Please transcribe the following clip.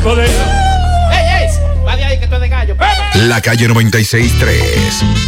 poder. ¡Ey, ey! Va de ahí que tú eres de gallo. La calle 96.3.